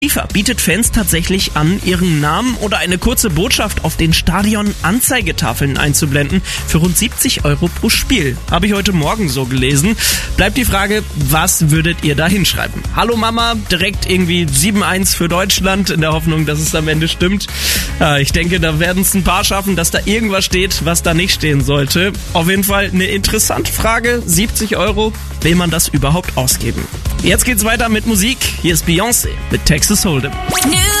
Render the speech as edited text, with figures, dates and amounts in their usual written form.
FIFA bietet Fans tatsächlich an, ihren Namen oder eine kurze Botschaft auf den Stadion-Anzeigetafeln einzublenden für rund 70 € pro Spiel. Habe ich heute Morgen so gelesen. Bleibt die Frage, was würdet ihr da hinschreiben? Hallo Mama, direkt irgendwie 7-1 für Deutschland, in der Hoffnung, dass es am Ende stimmt. Ich denke, da werden es ein paar schaffen, dass da irgendwas steht, was da nicht stehen sollte. Auf jeden Fall eine interessante Frage. 70 €, will man das überhaupt ausgeben? Jetzt geht's weiter mit Musik. Hier ist Beyoncé mit Texas Hold'em.